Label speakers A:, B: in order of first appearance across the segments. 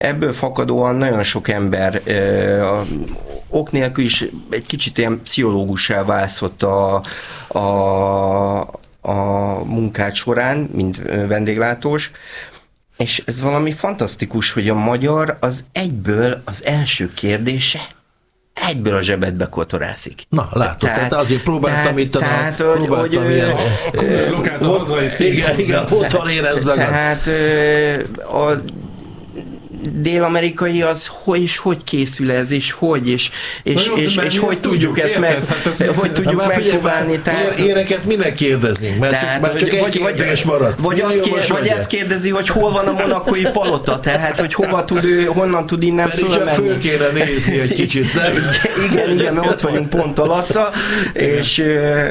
A: ebből fakadóan nagyon sok ember ok nélkül is egy kicsit ilyen pszichológussá válszott a munkát során, mint vendéglátós, és ez valami fantasztikus, hogy a magyar az egyből az első kérdése egyből a zsebedbe kotorászik.
B: Na, látod, tehát azért próbáltam itt ilyen...
C: Lokálta hazai szépen.
B: Igen, otthon érezd meg.
A: Tehát a dél-amerikai az hogy készül ez, és hogy tudjuk ezt megpróbálni.
B: Éneket minek kérdezni? Mert csak egy kérdés maradt.
A: Vagy ezt kérdezi, hogy hol van a monakói palota, tehát hogy honnan tud innen fölmenni.
B: Pedig csak föl kéne nézni egy kicsit, nem?
A: Igen, mert ott vagyunk pont alatta, és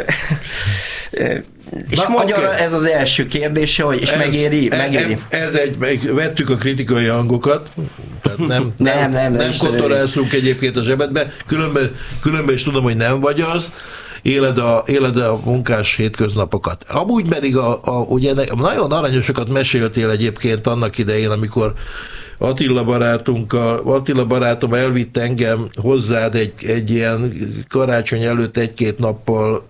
A: magyar ez az első kérdése, hogy és megéri.
B: Vettük a kritikai hangokat, tehát nem kotorászunk egyébként a zsebedbe, különben is tudom, hogy nem vagy az, éled a munkás hétköznapokat. Amúgy pedig ugye nagyon aranyosokat meséltél egyébként annak idején, amikor Attila barátom elvitt engem hozzád egy ilyen karácsony előtt egy-két nappal,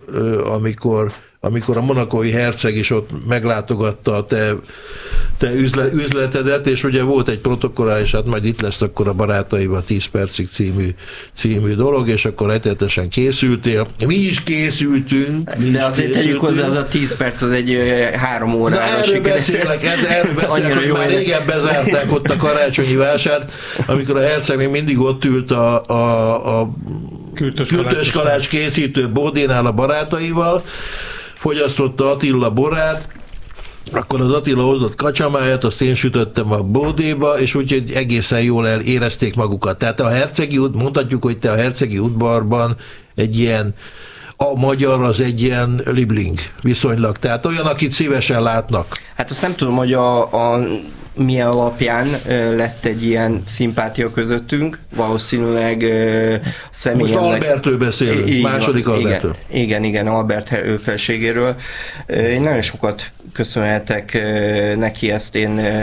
B: amikor a monakói herceg is ott meglátogatta a te üzletedet, és ugye volt egy protokollális, hát majd itt lesz akkor a barátaival 10 percig című dolog, és akkor rettenetesen készültél. Mi is készültünk.
A: De azért tegyük hozzá, az a 10 perc, az egy 3 órára sikeres.
B: Erről beszélek, hogy már régen bezárták ott a karácsonyi vásárt, amikor a herceg még mindig ott ült a kürtös kalács készítő bódénál a barátaival, fogyasztotta Attila borát, akkor az Attila hozott kacsamáját, azt én sütöttem a bódéba, és úgyhogy egészen jól érezték magukat. Tehát mondhatjuk, hogy te a hercegi udvarban egy ilyen, a magyar az egy ilyen libling viszonylag, tehát olyan, akit szívesen látnak.
A: Hát azt nem tudom, hogy milyen alapján lett egy ilyen szimpátia közöttünk, valószínűleg személyen...
B: Most Albertről beszélünk, második Albertről.
A: Igen, Albert ő felségéről. Én nagyon sokat köszönhetek neki, ezt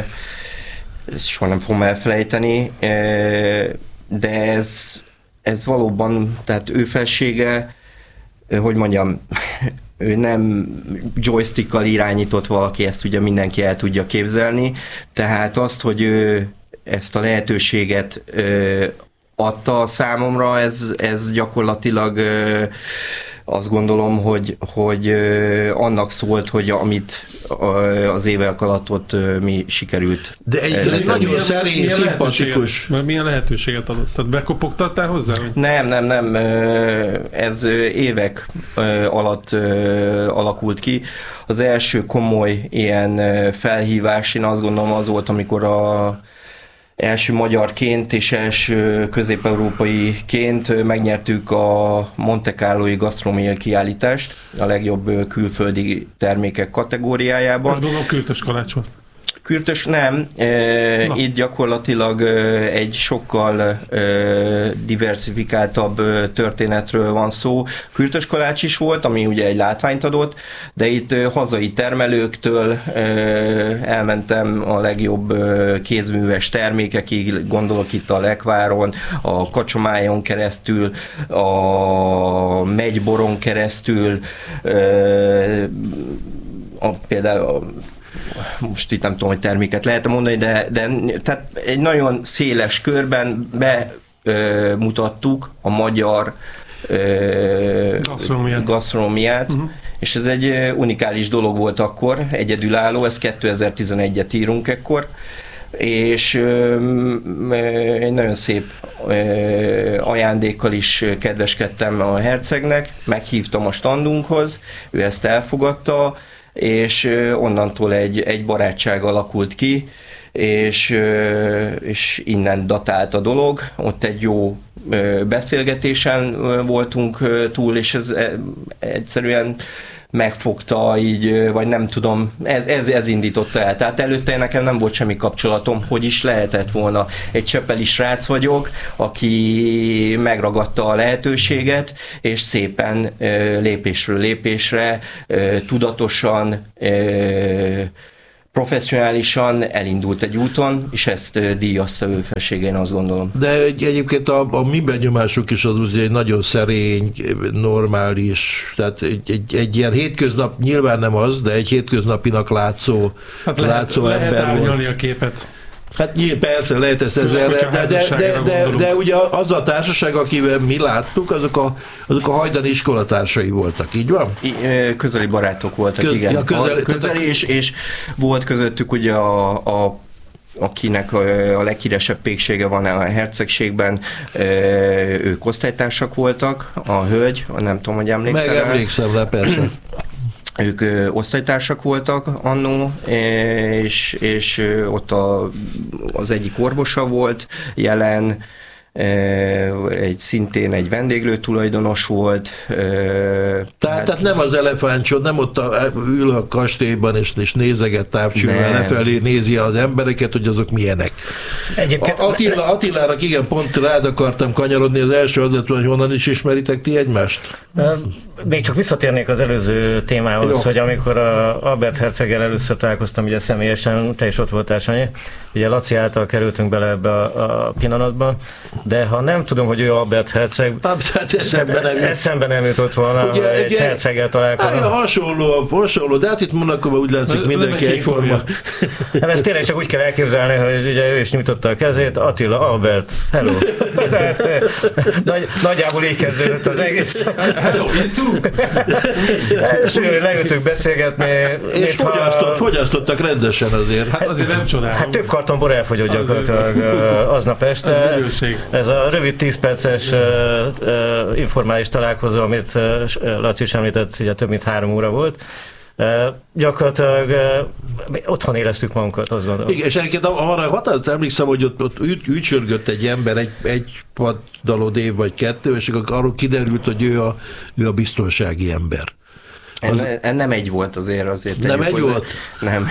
A: soha nem fogom elfelejteni, de ez valóban, tehát ő felsége, hogy mondjam, ő nem joystickkal irányított valaki, ezt ugye mindenki el tudja képzelni, tehát azt, hogy ő ezt a lehetőséget adta számomra, ez gyakorlatilag azt gondolom, hogy annak szólt, hogy amit az évek alatt ott mi sikerült.
B: De egy nagyon szerény, szimpatikus.
C: Milyen lehetőséget adott? Tehát bekopogtattál hozzá?
A: Nem. Ez évek alatt alakult ki. Az első komoly ilyen felhívás, én azt gondolom, az volt, amikor első magyarként és első közép-európaiként megnyertük a Monte Carlói gasztronómiai kiállítást a legjobb külföldi termékek kategóriájában.
C: Ez gondolom kürtös kalács volt.
A: Kürtös nem, itt gyakorlatilag egy sokkal diversifikáltabb történetről van szó. Kürtös kalács is volt, ami ugye egy látványt adott, de itt hazai termelőktől elmentem a legjobb kézműves termékekig, gondolok itt a lekváron, a kacsomájon keresztül, a megyboron keresztül, például most itt nem tudom, hogy terméket lehet mondani, de tehát egy nagyon széles körben bemutattuk a magyar gasztronómiát, és ez egy unikális dolog volt akkor, egyedülálló, ez 2011-et írunk ekkor, és egy nagyon szép ajándékkal is kedveskedtem a hercegnek, meghívtam a standunkhoz, ő ezt elfogadta, és onnantól egy barátság alakult ki, és innen datált a dolog. Ott egy jó beszélgetésen voltunk túl, és ez egyszerűen megfogta így, vagy nem tudom, ez indította el. Tehát előtte nekem nem volt semmi kapcsolatom, hogy is lehetett volna. Egy csepeli srác vagyok, aki megragadta a lehetőséget, és szépen lépésről lépésre, tudatosan professzionálisan elindult egy úton, és ezt díjazta ő felségén, azt gondolom.
B: De egyébként a mi benyomásuk is az úgy egy nagyon szerény, normális, tehát egy ilyen hétköznap, nyilván nem az, de egy hétköznapinak látszó
C: lehet
B: ember
C: árnyalni a képet.
B: Hát persze lehet ezt de ugye az a társaság, akivel mi láttuk, azok a hajdani iskolatársai voltak, így van?
A: Közeli barátok voltak, igen. Ja, közeli és volt közöttük ugye akinek a leghíresebb péksége van a hercegségben, ők osztálytársak voltak, a hölgy, nem tudom, hogy emlékszel rá.
B: Emlékszem rá, persze.
A: Ők osztálytársak voltak annó, és ott az egyik orvosa volt jelen, szintén egy vendéglő tulajdonos volt.
B: Tehát nem az elefántcsont, nem ott ül a kastélyban és nézeget távcsővel, lefelé nézi az embereket, hogy azok milyenek. Attilára igen, pont rád akartam kanyarodni, az első az lett, hogy honnan is ismeritek ti egymást?
D: Még csak visszatérnék az előző témához, hogy amikor Albert herceggel először találkoztam, ugye személyesen, te is ott voltál, Sanyi, ugye Laci által kerültünk bele ebbe a pillanatba, de ha nem tudom, hogy ő Albert herceg, eszembe nem jutott volna, ugye, egy herceggel találkozni.
B: Hasonló, de hát itt Monakóban úgy látszik mindenki egyforma.
D: Hát ezt tényleg csak úgy kell elképzelni, hogy ugye ő is nyújtotta a kezét, Attila, Albert, hello. Nagyjából így kezdődött az egész.
C: Hello,
D: és leültünk beszélgetni.
B: És fogyasztottak rendesen azért.
C: Hát azért nem csodálom.
D: Hát több karton bor elfogyott gyakorlatilag aznap este. Ez a rövid 10 perces informális találkozó, amit Laci is említett, ugye több mint 3 óra volt. Gyakorlatilag otthon éreztük magunkat, azt gondolom.
B: Igen, és egyébként arra határozott emlékszem, hogy ott ücsörgött egy ember egy paddalodév vagy 2, és akkor arról kiderült, hogy ő a biztonsági ember.
A: Nem egy volt azért.
B: Nem egy volt?
A: Nem.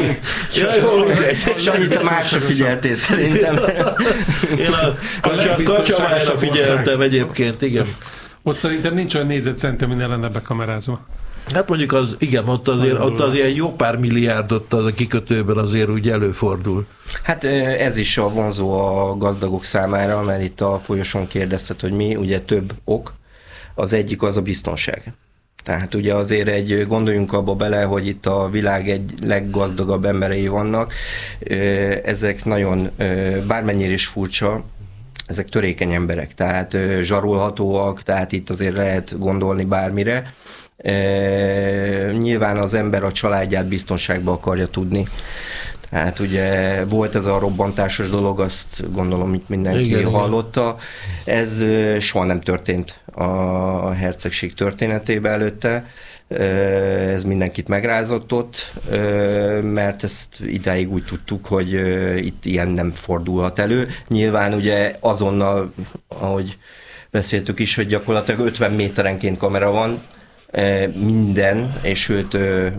A: Sanyit másra figyeltél szerintem.
B: Én a kacsamára figyeltem egyébként, igen.
C: Ott szerintem nincs olyan négyzetcenti, ami ne lenne bekamerázva.
B: Hát mondjuk ott azért jó pár milliárd ott az a kikötőben azért úgy előfordul.
A: Hát ez is a vonzó a gazdagok számára, mert itt a folyosón kérdezted, hogy mi, ugye több ok. Az egyik az a biztonság. Tehát ugye azért gondoljunk abba bele, hogy itt a világ egy leggazdagabb emberei vannak. Ezek nagyon, bármennyire is furcsa, ezek törékeny emberek, tehát zsarolhatóak, tehát itt azért lehet gondolni bármire. Nyilván az ember a családját biztonságba akarja tudni. Tehát ugye volt ez a robbantásos dolog, azt gondolom, itt mindenki hallotta. Ez soha nem történt a hercegség történetében előtte. Ez mindenkit megrázott ott, mert ezt idáig úgy tudtuk, hogy itt ilyen nem fordulhat elő. Nyilván ugye azonnal, ahogy beszéltük is, hogy gyakorlatilag 50 méterenként kamera van, minden, és sőt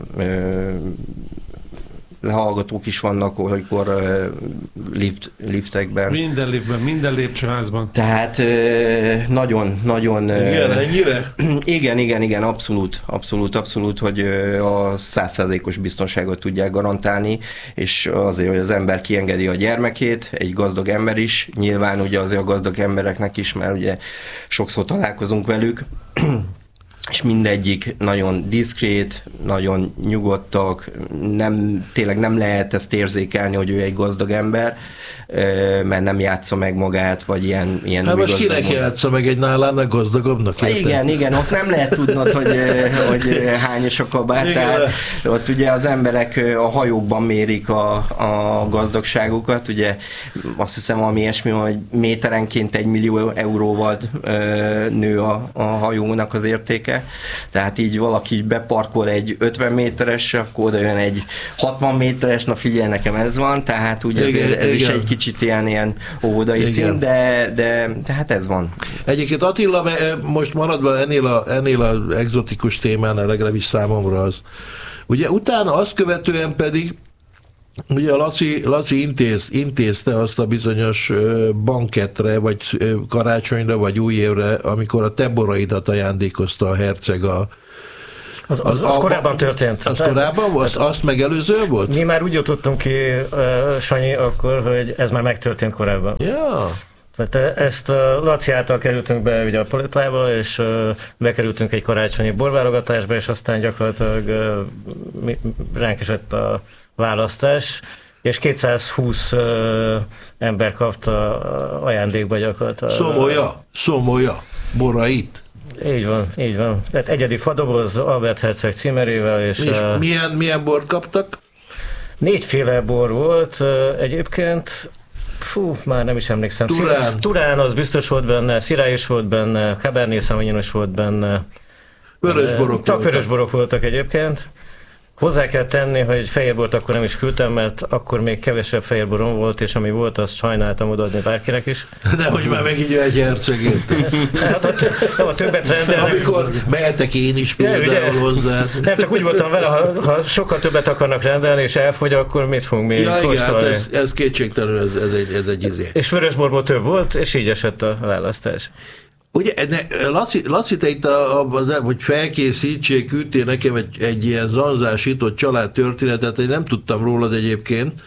A: lehallgatók is vannak, olykor liftekben.
C: Minden liftben, minden lépcsőházban.
A: Tehát nagyon...
B: Igen, ennyire?
A: Igen, abszolút, hogy a 100%-os biztonságot tudják garantálni, és azért, hogy az ember kiengedi a gyermekét, egy gazdag ember is, nyilván ugye azért a gazdag embereknek is, mert ugye sokszor találkozunk velük, és mindegyik nagyon diszkrét, nagyon nyugodtak, tényleg nem lehet ezt érzékelni, hogy ő egy gazdag ember, mert nem játsza meg magát, vagy ilyen
B: hát most kinek játsza meg egy nálánál gazdagabbnak?
A: Igen, ott nem lehet tudnod, hogy hányos a kabát, tehát ott ugye az emberek a hajókban mérik a gazdagságukat, ugye azt hiszem valami ilyesmi, hogy méterenként 1 millió euróval nő a hajónak az értéke, tehát így valaki beparkol egy 50 méteres, akkor oda jön egy 60 méteres, na figyelj, nekem ez van, tehát ugye ez is egy kicsit ilyen óvodai szín, de hát ez van.
B: Egyébként Attila, most maradva ennél az egzotikus témánál, legalábbis számomra az. Ugye utána azt követően pedig ugye a Laci intézte azt a bizonyos banketre, vagy karácsonyra, vagy új évre, amikor a te boraidat ajándékozta a herceg
D: Az korábban történt.
B: Az korábban volt? Azt megelőző volt?
D: Mi már úgy jutottunk ki, Sanyi, akkor, hogy ez már megtörtént korábban.
B: Ja.
D: Tehát ezt Laci által kerültünk be ugye a politikába, és bekerültünk egy karácsonyi borválogatásba, és aztán gyakorlatilag ránk esett a választás, és 220 ember kapta ajándékba gyakorlatilag.
B: Szomolya, borait.
D: Így van. Tehát egyedi fadoboz Albert herceg címerével. És
B: milyen bort kaptak?
D: 4 féle bor volt egyébként. Már nem is emlékszem. Turán az biztos volt benne, Syrah is volt benne, Cabernet Sauvignon is volt benne. Csak vörös borok voltak egyébként. Hozzá kell tenni, hogy fehérbort akkor nem is küldtem, mert akkor még kevesebb fehérborom volt, és ami volt, azt sajnáltam odaadni bárkinek is.
B: Nehogy már megígy egy hercegét.
D: Hát a többet rendelnek.
B: Amikor mehetek én is például hozzá.
D: Nem, csak úgy voltam vele, ha sokkal többet akarnak rendelni, és elfogy, akkor mit fogunk még kóstolni?
B: Igen, ez kétségtelenül, ez egy izé.
D: És vörösborból több volt, és így esett a választás.
B: Ugye, Laci, te itt, hogy felkészítsék, küldtél nekem egy ilyen zanzásított családtörténetet, én nem tudtam rólad egyébként,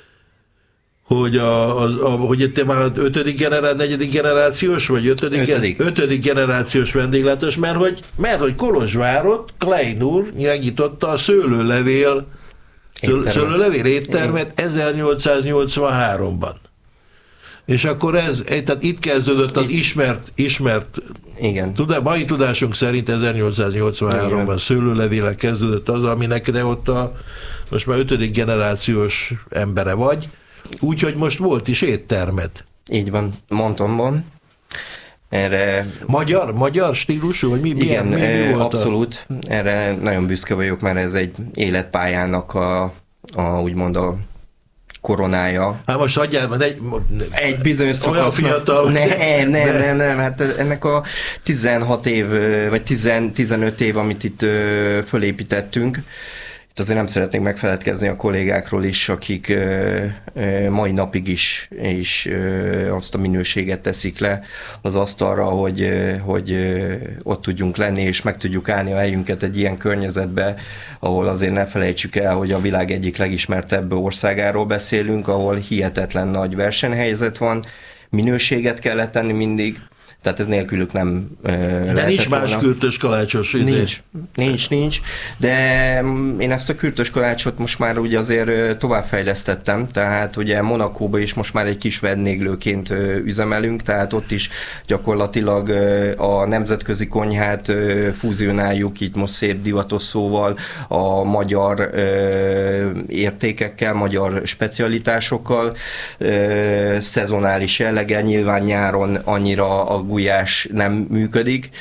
B: hogy te már 4. generációs, vagy 5. generációs vendéglátós, mert hogy Kolozsvárot Klein úr megnyitotta a szőlőlevél éttermet 1883-ban. És akkor tehát itt kezdődött az ismert
A: igen.
B: Mai tudásunk szerint 1883-ban szőlőlevélek kezdődött az, aminek de ott most már 5. generációs embere vagy, úgyhogy most volt is éttermed.
A: Így van, Montonban. Erre...
B: Magyar stílusú, vagy mi volt?
A: Abszolút. Erre nagyon büszke vagyok, mert ez egy életpályának úgymond a koronája.
B: Hát most hagyjál,
A: egy bizonyos
B: szakasznak. Fiatal.
A: Nem, hát ennek a 16 év, vagy 15 év, amit itt fölépítettünk, itt azért nem szeretnék megfeledkezni a kollégákról is, akik mai napig is azt a minőséget teszik le az asztalra, hogy ott tudjunk lenni, és meg tudjuk állni a helyünket egy ilyen környezetbe, ahol azért ne felejtsük el, hogy a világ egyik legismertebb országáról beszélünk, ahol hihetetlen nagy versenyhelyzet van, minőséget kell letenni mindig, tehát ez nélkülük nem
B: de nincs más kürtös kalácsos idő.
A: Nincs, de én ezt a kürtös kalácsot most már ugye azért továbbfejlesztettem, tehát ugye Monacóba is most már egy kis vendéglőként üzemelünk, tehát ott is gyakorlatilag a nemzetközi konyhát fúzionáljuk, itt most szép divatos szóval, a magyar értékekkel, magyar specialitásokkal, szezonális jelleggel, nyilván nyáron annyira a gulyás nem működik,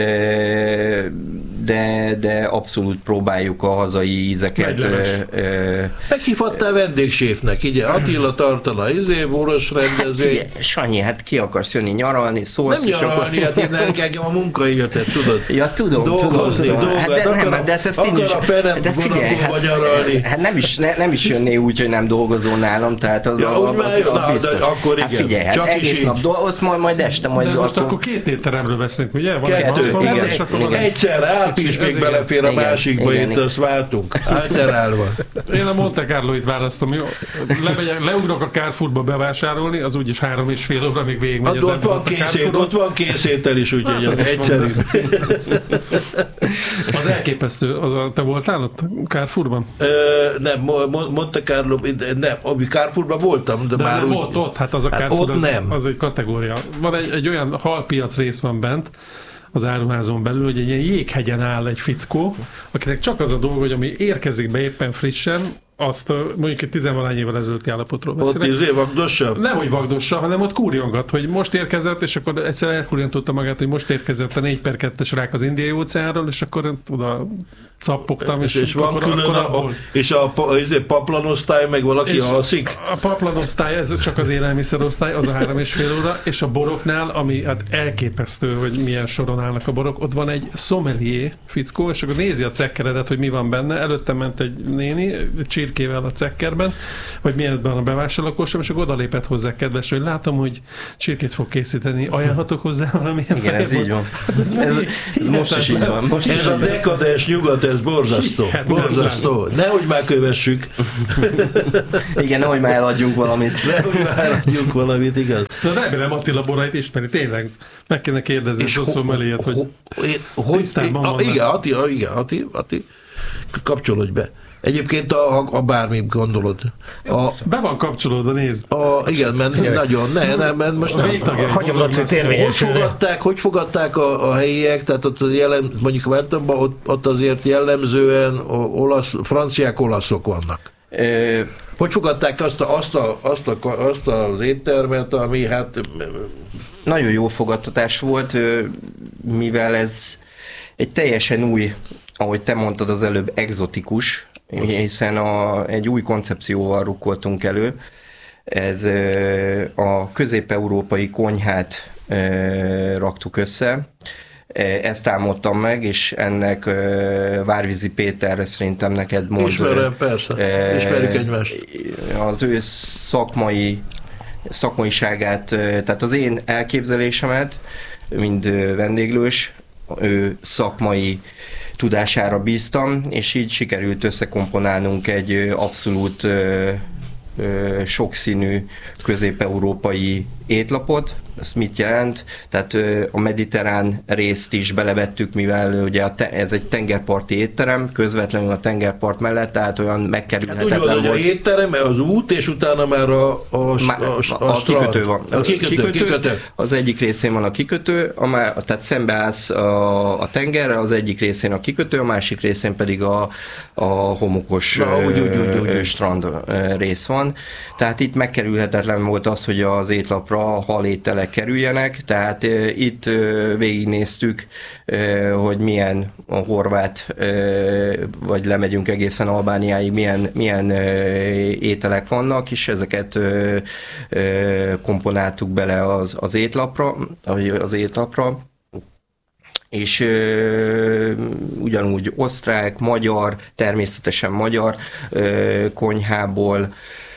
A: de abszolút próbáljuk a hazai ízeket.
B: Meghívhattál vendégséfnek, ugye Attila Tartala, boros rendező.
A: Sanyi, hát ki akarsz jönni nyaralni, szólsz.
B: Nem nyaralni, hát én engem a munkaéletet, tudod?
A: Ja, tudom. De te
B: Monacóba nyaralni.
A: Hát nem is jönné úgy, hogy nem dolgozol nálam, tehát az biztos.
B: Akkor igen.
A: Hát figyelj, hát egész nap dolgozt, majd este, majd
C: most akkor 2 étteremről beszélünk, ugye?
B: Igen. Egyszer április még belefér a másikba, itt azt váltunk. Alterálva.
C: Én a Monte Carlo-it választom, jó? Leugrok a Carrefourba bevásárolni, az úgyis 3,5 óra, még végigmegy az ember.
B: Ott van készétel is, úgyhogy az egyszerű.
C: Az elképesztő. Te voltál ott Carrefourban?
B: Nem, Monte Carlo, nem, Carrefourban voltam, de már
C: úgy... Ott, hát az a Carrefour, az egy kategória. Van egy olyan halpiac rész van bent az áruházon belül, hogy egy ilyen jéghegyen áll egy fickó, akinek csak az a dolga, hogy ami érkezik be éppen frissen, azt mondjuk egy 10-valány évvel ezelőtti állapotról beszélek.
B: Ott vagdossa?
C: Nem, hogy vagdossa, hanem ott kúrjongat, hogy most érkezett, és akkor egyszer elkúrjontotta magát, hogy most érkezett a 4/2-es rák az Indiai óceánról, és akkor oda cappogtam,
B: és van külön és a paplanosztály meg valaki alszik?
C: A paplanosztály, ez csak az élelmiszerosztály, az a 3,5 óra, és a boroknál, ami hát elképesztő, hogy milyen soron állnak a borok, ott van egy sommelier fickó, és akkor nézi a cekkeredet, hogy mi van benne, előttem ment egy néni, csirkével a cekkerben, vagy mielőttben a bevásárlókosam, és akkor odalépett hozzá kedves, hogy látom, hogy csirkét fog készíteni, ajánlhatok hozzá valamilyen
A: igen, ez így van.
C: Hát ez
A: most is így van.
B: Ez a dekadens nyugat, ez borzasztó. Borzasztó. Nehogy már kövessük.
A: Igen, nehogy már eladjunk valamit.
B: Igaz.
C: De remélem Attila borait ismeri, tényleg. Meg kéne kérdezni a szomeliét, hogy tisztában van.
B: Igen, Ati, kapcsolódj be. Egyébként a bármi gondolod.
C: Be van kapcsolódva, nézd.
B: Igen, mert nagyon, mert most
D: Hagyom Laci térvényesülni.
B: Hogy fogadták a helyiek, tehát ott mondjuk Vártonban ott azért jellemzően franciák, olaszok vannak. Hogy fogadták azt az éttermet, ami hát...
A: Nagyon jó fogadtatás volt, mivel ez egy teljesen új, ahogy te mondtad az előbb, egzotikus, hiszen egy új koncepcióval rukkoltunk elő. Ez a közép-európai konyhát raktuk össze. Ezt álmodtam meg, és ennek Várvízi Péter szerintem neked mond.
B: Ismerem, persze. Ismerjük egymást.
A: Az ő szakmaiságát, tehát az én elképzelésemet, mind vendéglős, ő szakmai tudására bíztam, és így sikerült összekomponálnunk egy abszolút sokszínű közép-európai étlapot. Ez mit jelent? Tehát a mediterrán részt is belevettük, mivel ugye ez egy tengerparti étterem, közvetlenül a tengerpart mellett, tehát olyan megkerülhetetlen
B: volt. Úgy van, hogy az étterem, az út, és utána már a
A: kikötő van.
B: A kikötő.
A: Az egyik részén van a kikötő, tehát szembeállsz a tengerre, az egyik részén a kikötő, a másik részén pedig a homokos strand rész van. Tehát itt megkerülhetetlen volt az, hogy az étlapra halételek kerüljenek, tehát itt végignéztük, hogy milyen a horvát, vagy lemegyünk egészen Albániáig, milyen ételek vannak, és ezeket komponáltuk bele az étlapra, és ugyanúgy osztrák, magyar, természetesen magyar konyhából,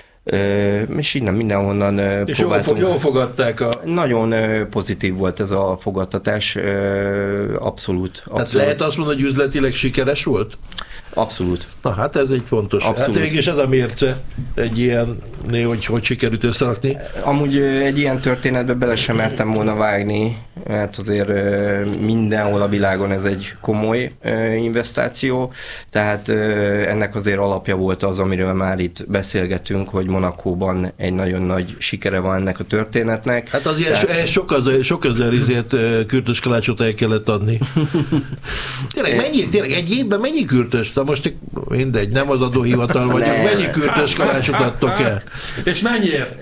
A: és innen mindenhonnan
B: és
A: próbáltunk.
B: Jól fogadták
A: Nagyon pozitív volt ez a fogadtatás, abszolút.
B: Tehát lehet azt mondani, hogy üzletileg sikeres volt?
A: Abszolút.
B: Na hát ez egy fontos.
A: Abszolút.
B: Hát mégis ez a mérce egy ilyen, hogy sikerült összerakni.
A: Amúgy egy ilyen történetbe bele sem mertem volna vágni, mert azért mindenhol a világon ez egy komoly investáció, tehát ennek azért alapja volt az, amiről már itt beszélgetünk, hogy Monacóban egy nagyon nagy sikere van ennek a történetnek.
B: Hát azért sok ezer kürtös kalácsot el kellett adni. Tényleg egy évben mennyi kürtös? Most mindegy, nem az adóhivatal vagyok. Mennyi kürtös kalácsot adtok el?
C: És mennyiért?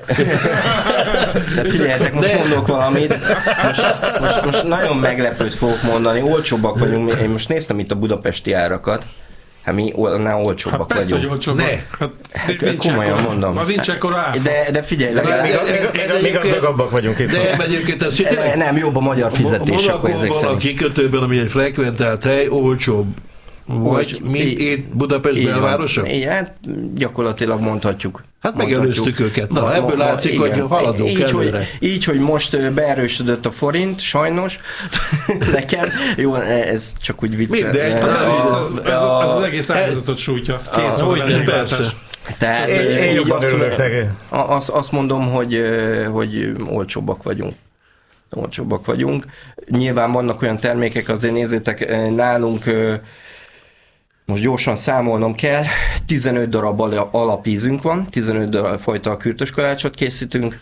A: Tehát figyeljetek, most mondok valamit. Most nagyon meglepőt fogok mondani. Olcsóbbak vagyunk. Én most néztem itt a budapesti árakat. Hát mi annál olcsóbbak
C: persze,
A: vagyunk.
C: Hogy olcsóbbak. Hát
A: komolyan mondom.
C: Nincs ekkora áfa.
A: De figyelj,
D: még gazdagabbak vagyunk itt.
B: De egyébként ez
A: nem, jobb a magyar fizetés.
B: Monacóban a kikötőben, ami egy frekventált hely, olcsóbb. Vagy itt Budapest belvárosa?
A: Igen, gyakorlatilag mondhatjuk.
B: Hát megelőztük őket. Na, ebből látszik, hogy haladunk előre.
A: Így, hogy most beerősödött a forint, sajnos. Nekem, jó, ez csak úgy vicc.
C: Mindegy, ez az egész ágazatot sújtja. Kész, hogy persze.
A: Tehát
D: én jobban örülök neki.
A: Azt mondom, hogy olcsóbbak vagyunk. Nyilván vannak olyan termékek, azért nézzétek, nálunk most gyorsan számolnom kell, 15 darab alapízünk van, 15 darab fajta kürtös kalácsot készítünk,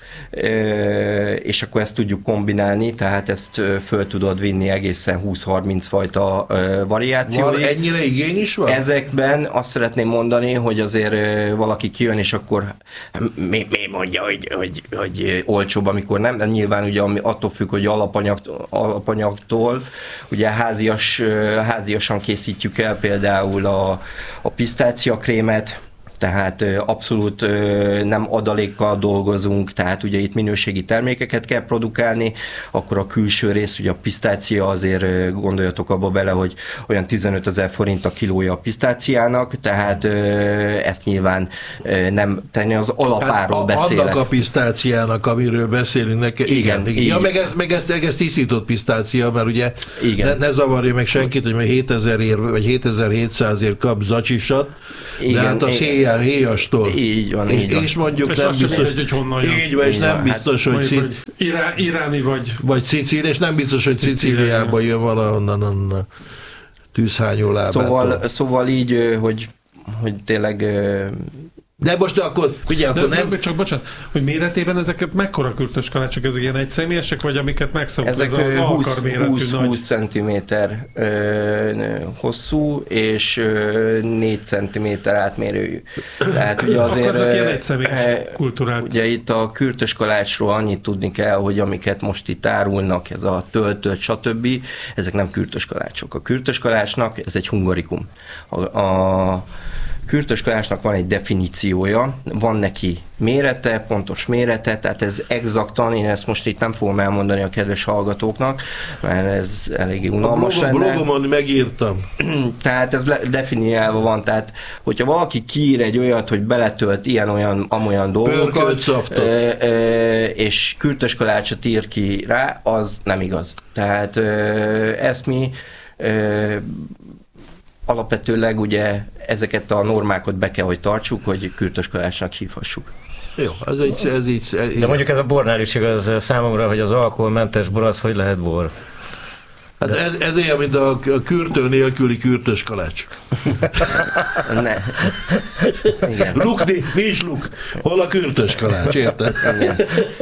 A: és akkor ezt tudjuk kombinálni, tehát ezt föl tudod vinni egészen 20-30 fajta variációig.
B: Van ennyire igény is van?
A: Ezekben azt szeretném mondani, hogy azért valaki kijön, és akkor mi mondja, hogy olcsóbb, amikor nem, de nyilván ugye attól függ, hogy alapanyagtól, ugye háziasan készítjük el például a pisztáciakrémet, tehát abszolút nem adalékkal dolgozunk, tehát ugye itt minőségi termékeket kell produkálni, akkor a külső rész, ugye a pisztácia, azért gondoljatok abba bele, hogy olyan 15 000 forint a kilója a pisztáciának, tehát ezt nyilván nem tenni, az alapáról beszélek.
B: Annak a pisztáciának, amiről beszélünk neked. Igen. Ja, meg ez tisztított pisztácia, mert ugye ne zavarja meg senkit, hogy 7000 vagy 7700-ért kap zacsisat, de hát az héjastól.
A: Így van.
B: És mondjuk és nem biztos,
C: hogy honnan jön.
B: Így van, és nem biztos, hogy
C: iráni vagy
B: Szicília, és nem biztos, hogy Szicíliában jön valahonnan a tűzhányó lábától.
A: Szóval így, hogy tényleg...
B: De most akkor, ugye, akkor nem...
C: Csak bocsánat, hogy méretében ezeket mekkora kürtös kalácsok, ezek ilyen egyszemélyesek, vagy amiket megszokott?
A: Ezek 20 cm hosszú, és 4 cm átmérőjű. Tehát ugye azért...
C: Akkor ezek ilyen egyszemélyes kultúrát.
A: Ugye itt a kürtös kalácsról annyit tudni kell, hogy amiket most itt árulnak, ez a töltött, stb., ezek nem kürtös kalácsok. A kürtös kalácsnak ez egy hungarikum. A kürtös kalácsnak van egy definíciója, van neki mérete, pontos mérete, tehát ez exaktan, én ezt most itt nem fogom elmondani a kedves hallgatókk, mert ez eléggé unalmas lenne.
B: A blogomon megírtam.
A: Tehát ez definiálva van, tehát hogyha valaki kiír egy olyat, hogy beletölt ilyen-olyan dolgokat, és kürtös kalácsot ír ki rá, az nem igaz. Tehát ezt mi alapvetőleg ugye ezeket a normákat be kell, hogy tartsuk, hogy kürtös kalácsnak hívhassuk.
B: Jó, ez így.
D: De mondjuk ez a bornál is igaz számomra, hogy az alkoholmentes bor az hogy lehet bor?
B: Hát ez olyan, mint a kürtő nélküli kürtös kalács.
A: Ne. Igen.
B: Lukni, mi is luk? Hol a kürtös kalács, érted?
A: Igen.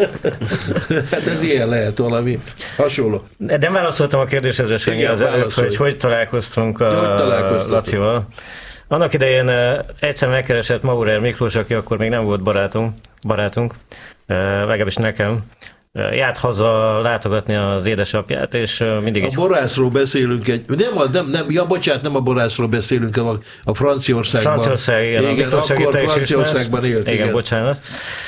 B: Hát ez ilyen lehet valami hasonló.
C: De
D: nem válaszoltam a kérdésedre, Sanyi, az előbb, hogy találkoztunk a Lacival. Annak idején egyszer megkeresett Maurer Miklós, aki akkor még nem volt barátunk, legalábbis nekem. Járt haza látogatni az édesapját, és mindig
B: a borászról beszélünk nem a borászról beszélünk, a Franciaországban.
D: Igen,
B: akkor Franciaországban élt.
D: Igen, bocsánat.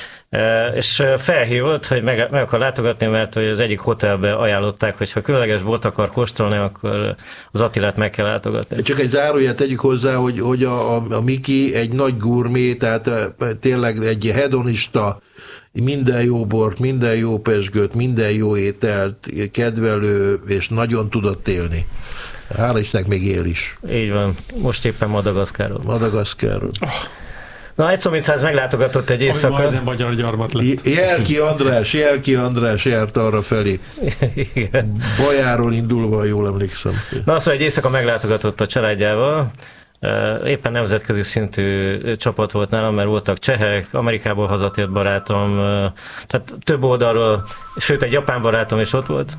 D: És felhívott, hogy meg akar látogatni, mert az egyik hotelbe ajánlották, hogy ha különleges bort akar kóstolni, akkor az Attilát meg kell látogatni.
B: Csak egy záróját tegyük hozzá, hogy a Miki egy nagy gurmé, tehát tényleg egy hedonista, minden jó bort, minden jó pezsgőt, minden jó ételt, kedvelő, és nagyon tudott élni. Hála Istennek még él is.
D: Így van. Most éppen Madagaszkárról. Na, egy szomicáz meglátogatott egy éjszaka.
C: Ami majdnem magyar gyarmat lett.
B: Jelki András járt arra felé.
D: Igen.
B: Bajáról indulva, jól emlékszem.
D: Na, szóval egy éjszaka meglátogatott a családjával. Éppen nemzetközi szintű csapat volt nálam, mert voltak csehek, Amerikából hazatért barátom, tehát több oldalról, sőt egy japán barátom is ott volt.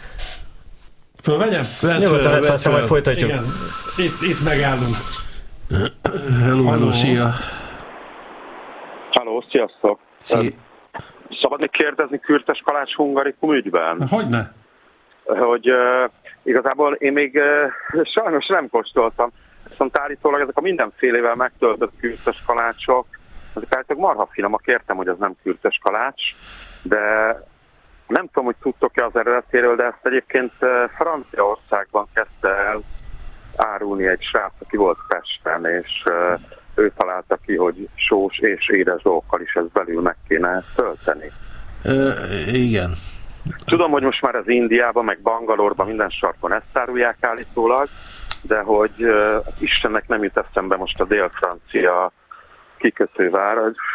C: Fölvegyem?
D: Nyugodtan, aztán majd folytatjuk.
C: Igen, itt megállunk.
B: Hello, szia!
E: Halló, sziasztok! Szabad még kérdezni kürtös kalács hungarikum ügyben?
C: Hogyne?
E: Hogy igazából én még sajnos nem kóstoltam, viszont állítólag ezek a mindenfélevel megtöltött kürtös kalácsok, ezek állítólag marha finomak, értem, hogy ez nem kürtös kalács, de nem tudom, hogy tudtok-e az eredetéről, de ezt egyébként Franciaországban kezdte el árulni egy srác, aki volt Pesten, és ő találta ki, hogy sós és édes dolgokkal is ezt belül meg kéne tölteni.
B: Igen.
E: Tudom, hogy most már az Indiában, meg Bangalorban minden sarkon ezt árulják állítólag, de hogy Istennek nem jut eszembe most a dél-francia kikötővár,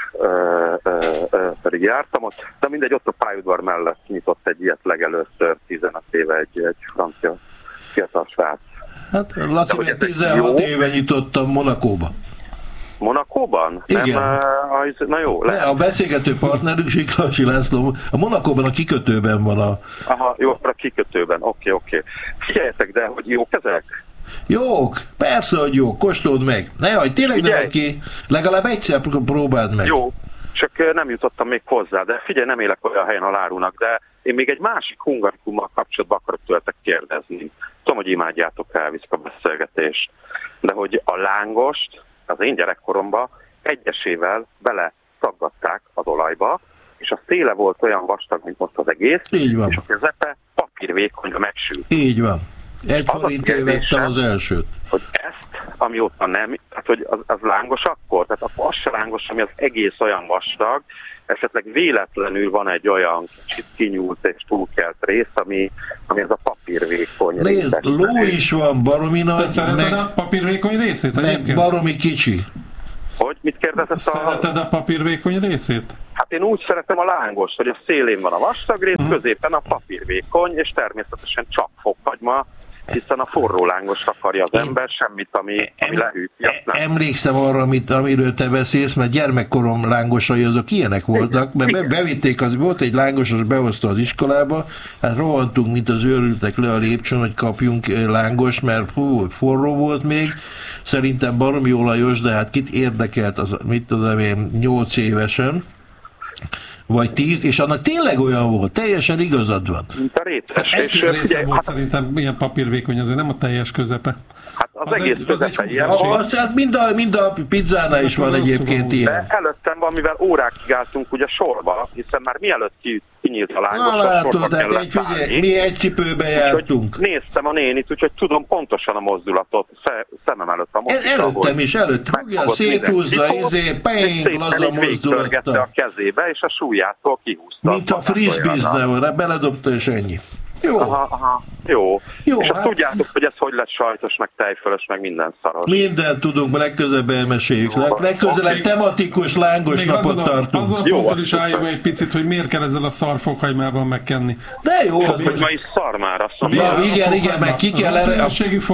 E: pedig jártam ott, de mindegy, ott a pályaudvar mellett nyitott egy ilyet legelőször 15 éve egy francia fiatal srác.
B: Hát Laci 16 éve nyitottam Monakóba.
E: Monakóban?
B: Igen.
E: Na jó.
B: A beszélgető partnerünk Siklasi László, a Monakóban a kikötőben van a...
E: Aha, jó, akkor a kikötőben, oké. Figyeljetek, de hogy jók ezek?
B: Jók, persze, hogy jók, kóstold meg. Ne hagyd, tényleg ne hagyd ki, legalább egyszer próbáld meg.
E: Jó, csak nem jutottam még hozzá, de figyelj, nem élek olyan helyen, ahol árulnak, de én még egy másik hungarikummal kapcsolatban akarok tőletek kérdezni. Tudom, hogy imádjátok, elviszik a beszélgetést, de hogy a lángost az én gyerekkoromban egyesével bele szaggatták az olajba, és a széle volt olyan vastag, mint most az egész,
B: így van.
E: És a közepe papírvékonyra megsült.
B: Így van. 1 forintért vettem az elsőt.
E: Hogy ezt, amióta nem, tehát hogy az lángos akkor, tehát az se lángos, ami az egész olyan vastag, esetleg véletlenül van egy olyan kicsit kinyúlt és túlkelt rész, ami ez a papírvékony rész.
B: Nézd, ló is van, baromi nagy.
C: Te szereted a papírvékony részét egyébként?
B: Meg baromi kicsi.
E: Hogy? Mit kérdezett
C: Szereted a papírvékony részét?
E: Hát én úgy szeretem a lángost, hogy a szélén van a vastag rész, középen a papírvékony, és természetesen csak fokhagyma, hiszen a forró lángost akarja az ember, semmit, ami lehűti.
B: Emlékszem arra, amiről te beszélsz, mert gyermekkorom lángosai azok ilyenek voltak, mert bevitték, volt egy lángos, az behozta az iskolába, hát rohantunk, mint az őrültek le a lépcsőn, hogy kapjunk lángost, mert forró volt még, szerintem baromi olajos, de hát kit érdekelt, az, mit tudom én, 8 évesen, vagy 10, és annak tényleg olyan volt, teljesen igazad van.
E: Mint a rétes.
C: Egy része volt szerintem milyen papírvékony, azért nem a teljes közepe.
E: Hát az egész közepe ilyen.
B: Hát mind a pizzánál is van egyébként ilyen.
E: De előttem van, mivel órákig álltunk ugye sorba, hiszen már mielőtt kinyílt a lángos,
B: látod, tehát figyelj, mi egy cipőbe jártunk.
E: Néztem a nénit, úgyhogy tudom pontosan a mozdulatot, szemem előtt a mozdulatot.
B: Előttem, fogja, széthúzza, laza mozdulattal.
E: A kezébe, és a súlyától kihúzta.
B: Mint a frisbee-zne, beledobta, és ennyi. Jó.
E: Aha. Jó. És
B: hát...
E: azt tudjátok, hogy ez hogy lett sajtos, meg tejfölös, meg minden szaros.
B: Mindent tudunk, legközelebb elmeséljük. Legközelebb tematikus lángos napot tartunk.
C: Azon a ponton is álljunk egy picit, hogy miért kell ezzel a szar fokhagymával megkenni.
B: De jó.
E: Fokhagyma is szar már, azt
B: mondom. Igen, meg ki kell erre.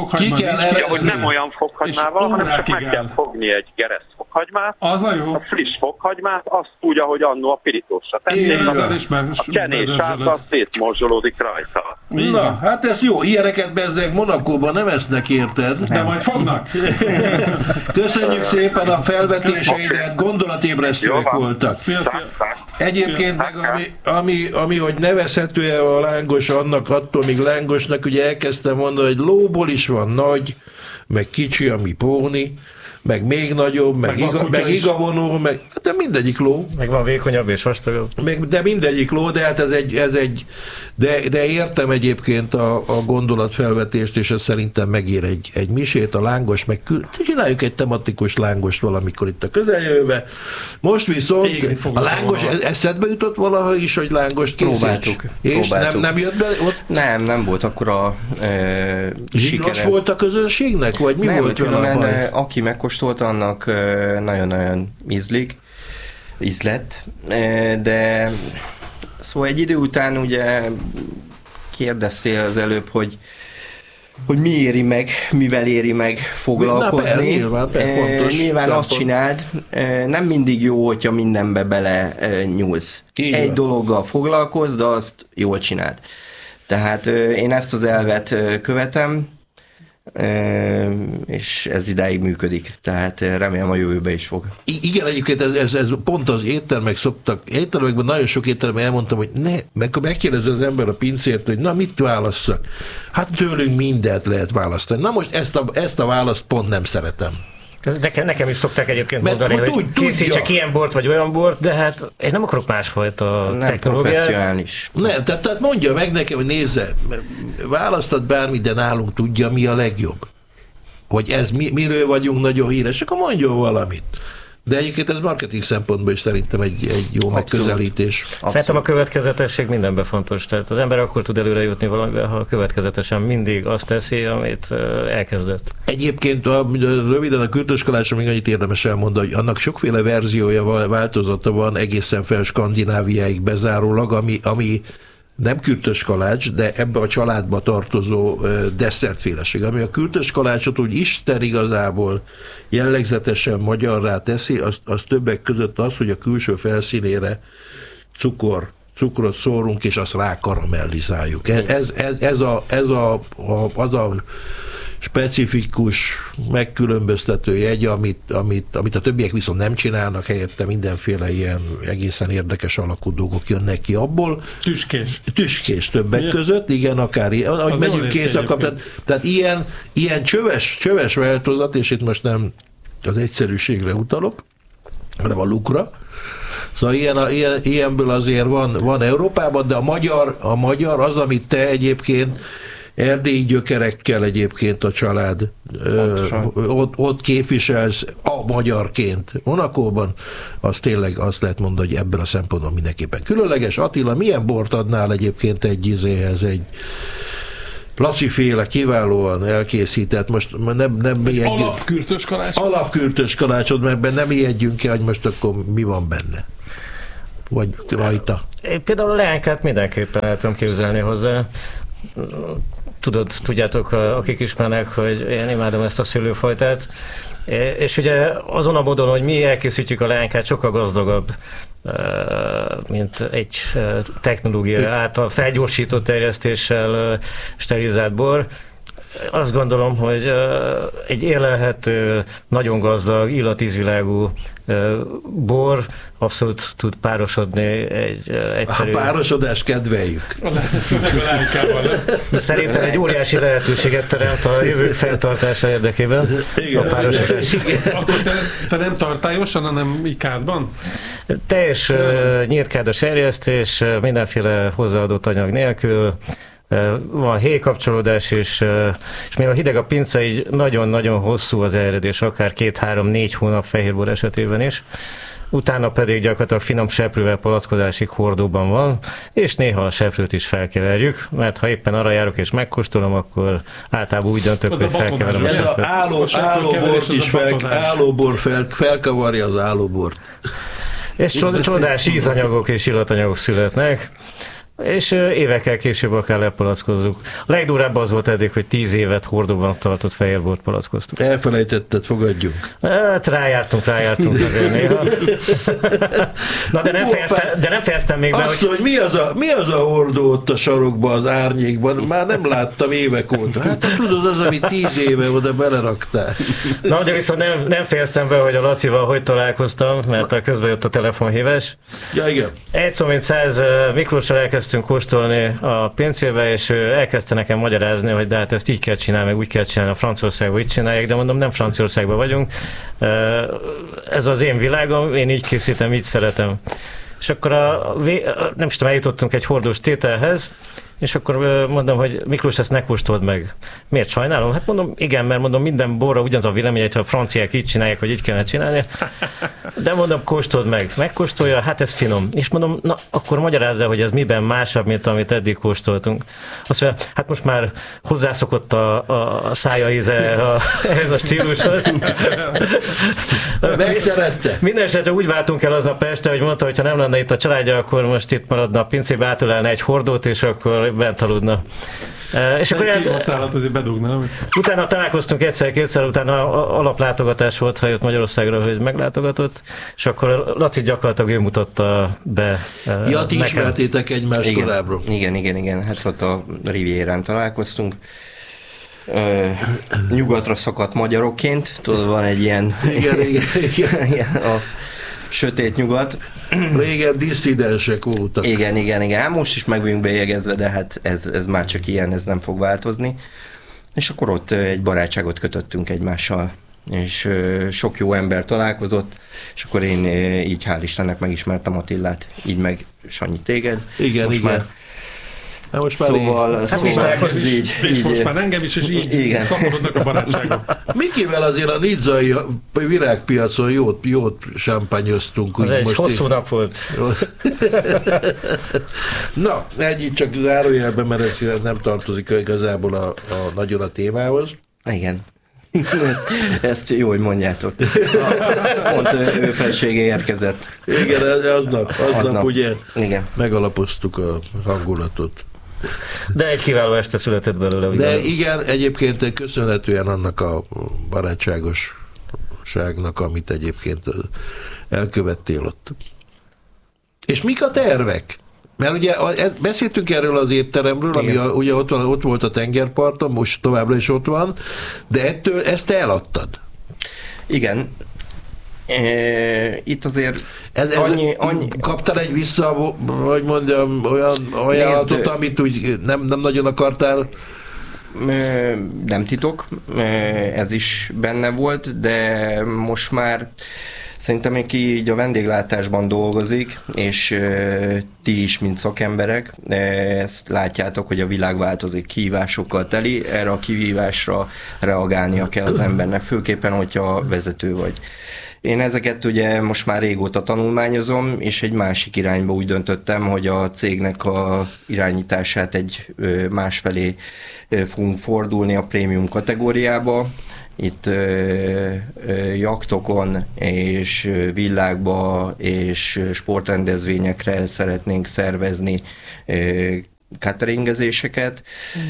E: Hogy nem olyan fokhagymával, hanem csak meg kell fogni egy gereszt fokhagymát.
C: Az a jó.
E: A friss fokhagymát, azt úgy, ahogy annó a pirítósra tették. A kenés át, az szétmorzsolódik rajta.
B: Na, hát ez jó, ilyeneket bezzeg Monakóban nem esznek, érted?
C: De majd fognak.
B: Köszönjük szépen a felvetéseidet, gondolatébresztőek voltak. Egyébként meg ami hogy nevezhető-e a lángos annak, attól még lángosnak, ugye elkezdtem mondani, hogy lóból is van nagy, meg kicsi, ami póni, meg még nagyobb, meg igavonó, meg de mindegyik ló.
D: Meg van vékonyabb és vastagabb.
B: De mindegyik ló, de hát ez egy de értem egyébként a gondolatfelvetést, és ez szerintem megér egy misét, a lángos, meg csináljuk egy tematikus lángost valamikor itt a közeljövőben. Most viszont a lángos, eszedbe jutott valaha is, hogy lángost készítsük? És nem jött be ott?
A: Nem volt akkora
B: zsíros volt a közönségnek? Vagy mi volt vele a baj?
A: Aki megkóstolta, annak nagyon-nagyon ízlett, de szóval egy idő után ugye kérdeztél az előbb, hogy mi éri meg, mivel éri meg foglalkozni. Nyilván azt csináld, nem mindig jó, hogyha mindenbe bele nyúlsz. Egy dologgal foglalkozz, de azt jól csináld. Tehát én ezt az elvet követem, és ez idáig működik, tehát remélem a jövőben is fog.
B: Igen, egyébként ez pont az éttermekben nagyon sok étteremben elmondtam, hogy megkérdezze az ember a pincért, hogy na mit válasszak? Hát tőlünk mindent lehet választani. Na most ezt a választ pont nem szeretem.
D: Nekem is szokták egyébként mondani, hogy készítsek ilyen bort, vagy olyan bort, de hát én nem akarok másfajta technológiát.
A: Professzionális.
B: Nem, tehát mondja meg nekem, hogy nézze, választad bármit, de nálunk tudja, mi a legjobb. Vagy ez miről vagyunk nagyon híres, akkor mondjon valamit. De egyébként ez marketing szempontból is szerintem egy jó megközelítés.
D: Szerintem a következetesség mindenben fontos. Tehát az ember akkor tud előre jutni valamivel, ha következetesen mindig azt teszi, amit elkezdett.
B: Egyébként röviden a kürtöskalácsra még annyit érdemes elmondani, hogy annak sokféle verziója, változata van egészen fel Skandináviáig bezárólag, ami nem kürtöskalács, de ebbe a családba tartozó desszertféleség. Ami a kürtöskalácsot úgy Isten igazából jellegzetesen magyarrá teszi, az többek között az, hogy a külső felszínére cukrot szórunk, és azt rákaramellizáljuk. Ez a specifikus, megkülönböztető jegy, amit a többiek viszont nem csinálnak, helyette mindenféle ilyen egészen érdekes alakú dolgok jönnek ki abból. Tüskés többek között, igen, akár ahogy megyünk éjszaka, tehát ilyen csöves változat, és itt most nem az egyszerűségre utalok, hanem a lukra. Szóval ilyenből azért van Európában, de a magyar az, amit te egyébként erdélyi gyökerekkel egyébként a család ott képviselsz a magyarként Monacóban, az tényleg azt lehet mondani, hogy ebből a szempontból mindenképpen különleges. Attila, milyen bort adnál egyébként egy Laci-féle kiválóan elkészített, most nem
C: alapkürtös kalácsot?
B: Alapkürtös kalácsot, mert nem ijedjünk el, hogy most akkor mi van benne. Vagy rajta.
D: Én például a leánkát mindenképpen el tudom képzelni hozzá. Tudjátok, akik ismernek, hogy én imádom ezt a szőlőfajtát, és ugye azon a módon, hogy mi elkészítjük a leánkát, sokkal gazdagabb, mint egy technológia által felgyorsított terjesztéssel sterilizált bor. Azt gondolom, hogy egy élelhető, nagyon gazdag, illatízvilágú bor abszolút tud párosodni egy egyszerű...
B: A párosodás kedveljük.
D: Szerintem egy óriási lehetőséget teremt a jövők fenntartása érdekében.
B: Igen,
D: a párosodás.
C: Akkor te nem tartályosan, hanem ikádban?
D: Teljes nyírkádos erjesztés, mindenféle hozzáadott anyag nélkül, van héjkapcsolódás, és mivel hideg a pince, így nagyon-nagyon hosszú az erjedés, akár 2-3-4 hónap fehérbor esetében is. Utána pedig gyakorlatilag finom seprővel palackozásig hordóban van, és néha a seprőt is felkeverjük, mert ha éppen arra járok és megkóstolom, akkor általában úgy döntök, hogy felkeverem a seprőt.
B: Állóbort is felkavarja az állóbort.
D: És csodás ízanyagok és illatanyagok születnek, és évekkel később akár lepalackozzuk. A legdurább az volt eddig, hogy 10 évet hordóban tartott fehérbort palackoztuk.
B: Elfelejtetted, fogadjunk.
D: Hát rájártunk azért néha. Na de nem fejeztem még be,
B: azt, hogy mi az a hordó ott a sarokban, az árnyékban, már nem láttam évek óta. Hát tudod, az, amit 10 éve oda beleraktál.
D: Na, de viszont nem fejeztem be, hogy a Lacival hogy találkoztam, mert közben jött a telefonhívás.
B: Ja, igen.
D: Egy szó mint 100 Miklóssal elkezdtünk kóstolni a pincébe, és ő elkezdte nekem magyarázni, hogy de hát ezt így kell csinálni, meg úgy kell csinálni, a Franciaországban így csinálják, de mondom, nem Franciaországban vagyunk. Ez az én világom, én így készítem, így szeretem. És akkor nem is tudom, eljutottunk egy hordós tételhez, és akkor mondom, hogy Miklós, ezt ne kóstold meg. Miért sajnálom? Hát mondom, igen, mert mondom, minden borra ugyanaz a vélemény, hogy a franciák így csinálják, vagy így kellene csinálni. De mondom, kóstold meg. Megkóstolja, hát ez finom. És mondom, na, akkor magyarázza, hogy ez miben másabb, mint amit eddig kóstoltunk. Azt mondja, hát most már hozzászokott a szája íze ehhez a stílushoz.
B: Megszerette.
D: Minden esetre úgy váltunk el aznap este, hogy mondta, hogy ha nem lenne itt a családja, akkor most itt maradna a pincébe, átölelne egy hordót, és akkor bent aludna. És akkor
C: szállat azért bedugna, nem?
D: Utána találkoztunk egyszer-kétszer, utána alaplátogatás volt, ha jött Magyarországra, hogy meglátogatott, és akkor Laci gyakorlatilag ő mutatta be
B: ja, ti ismertétek egymást korábbról.
A: Igen. Hát ott a Rivierán találkoztunk. Nyugatra szakadt magyarokként, tudod, van egy ilyen... Igen. A sötét nyugat.
B: Régen disszidensek voltak.
A: Igen. Hát most is meg vagyunk bélyegezve, de hát ez már csak ilyen, ez nem fog változni. És akkor ott egy barátságot kötöttünk egymással, és sok jó ember találkozott, és akkor én így hál' Istennek megismertem Attilát, így meg Sanyi téged.
B: Igen.
A: Most már szóval
C: így, most már engem is, és így szaporodnak a barátságok.
B: Mikivel azért a nizzai virágpiacon jót sámpányoztunk.
D: Az egy hosszú nap volt.
B: Na, ennyit csak zárójelben, mert ez nem tartozik igazából nagyon a témához.
A: Igen. Ezt jó, hogy mondjátok. Pont ő felsége érkezett.
B: Igen, aznap ugye
A: igen.
B: Megalapoztuk a hangulatot.
D: De egy kiváló este született belőle.
B: De igen, egyébként köszönhetően annak a barátságosságnak, amit egyébként elkövettél ott. És mik a tervek? Mert ugye beszéltünk erről az étteremről, ami ugye ott volt a tengerparton, most továbbra is ott van, de ezt eladtad.
A: Igen. Itt azért annyi...
B: Kaptál egy vissza, hogy mondjam, olyan ajánlatot, amit úgy nem nagyon akartál?
A: Nem titok, ez is benne volt, de most már Szerintem, aki így a vendéglátásban dolgozik, és ti is, mint szakemberek, ezt látjátok, hogy a világ változik, kihívásokkal teli, erre a kihívásra reagálnia kell az embernek, főképpen, hogyha vezető vagy. Én ezeket ugye most már régóta tanulmányozom, és egy másik irányba úgy döntöttem, hogy a cégnek a irányítását egy másfelé fogunk fordulni a prémium kategóriába. Itt jachtokon és villákba és sportrendezvényekre szeretnénk szervezni cateringezéseket.